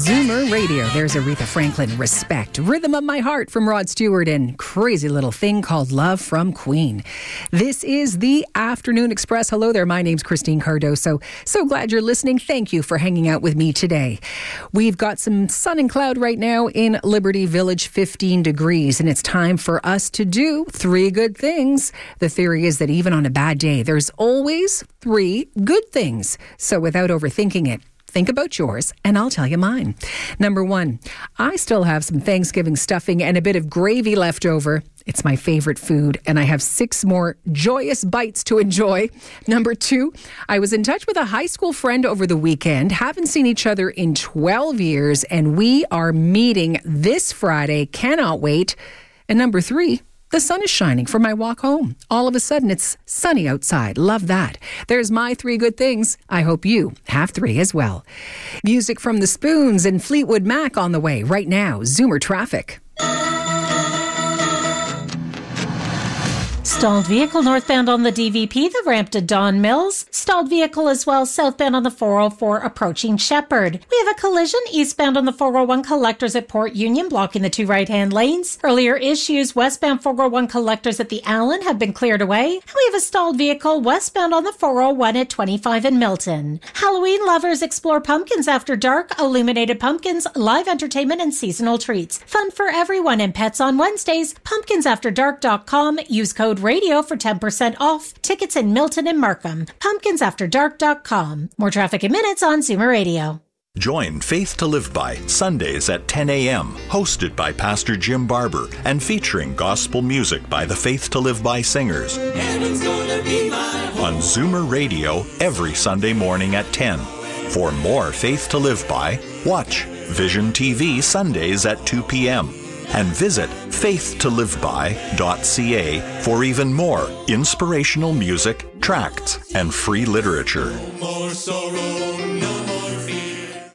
Zoomer Radio. There's Aretha Franklin, Respect. Rhythm of My Heart from Rod Stewart, and Crazy Little Thing Called Love from Queen. This is the Afternoon Express. Hello there, my name's Christine Cardoso. So glad you're listening. Thank you for hanging out with me today. We've got some sun and cloud right now in Liberty Village, 15 degrees, and it's time for us to do 3 good things. The theory is that even on a bad day, there's always 3 good things. So without overthinking it, think about yours, and I'll tell you mine. Number 1, I still have some Thanksgiving stuffing and a bit of gravy left over. It's my favorite food, and I have 6 more joyous bites to enjoy. Number 2, I was in touch with a high school friend over the weekend. Haven't seen each other in 12 years, and we are meeting this Friday. Cannot wait. And number 3, the sun is shining for my walk home. All of a sudden, it's sunny outside. Love that. There's my 3 good things. I hope you have 3 as well. Music from the Spoons and Fleetwood Mac on the way right now. Zoomer Traffic. Stalled vehicle northbound on the DVP, the ramp to Don Mills. Stalled vehicle as well southbound on the 404 approaching Shepherd. We have a collision eastbound on the 401 collectors at Port Union blocking the 2 right-hand lanes. Earlier issues westbound 401 collectors at the Allen have been cleared away. And we have a stalled vehicle westbound on the 401 at 25 in Milton. Halloween lovers explore pumpkins after dark, illuminated pumpkins, live entertainment and seasonal treats. Fun for everyone and pets on Wednesdays. Pumpkinsafterdark.com. Use code radio for 10% off. Tickets in Milton and Markham. Pumpkinsafterdark.com. More traffic in minutes on Zoomer Radio. Join Faith to Live By Sundays at 10 a.m., hosted by Pastor Jim Barber and featuring gospel music by the Faith to Live By singers. Heaven's gonna be my home. On Zoomer Radio every Sunday morning at 10. For more Faith to Live By, watch Vision TV Sundays at 2 p.m. and visit faithtoliveby.ca for even more inspirational music, tracts, and free literature. No more sorrow, no more fear.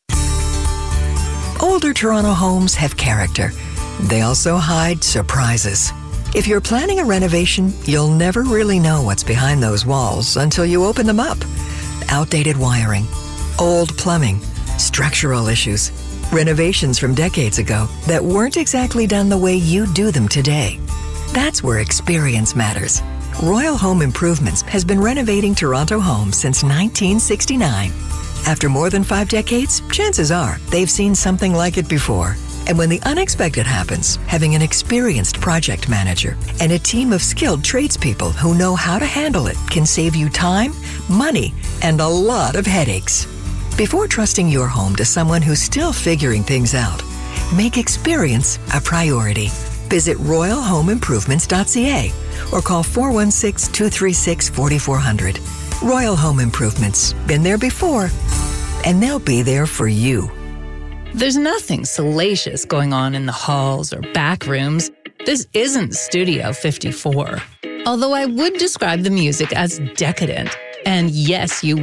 Older Toronto homes have character. They also hide surprises. If you're planning a renovation, you'll never really know what's behind those walls until you open them up. Outdated wiring, old plumbing, structural issues, renovations from decades ago that weren't exactly done the way you do them today. That's where experience matters. Royal Home Improvements has been renovating Toronto homes since 1969. After more than 5 decades, chances are they've seen something like it before. And when the unexpected happens, having an experienced project manager and a team of skilled tradespeople who know how to handle it can save you time, money, and a lot of headaches. Before trusting your home to someone who's still figuring things out, make experience a priority. Visit royalhomeimprovements.ca or call 416-236-4400. Royal Home Improvements. Been there before, and they'll be there for you. There's nothing salacious going on in the halls or back rooms. This isn't Studio 54. Although I would describe the music as decadent. And yes, you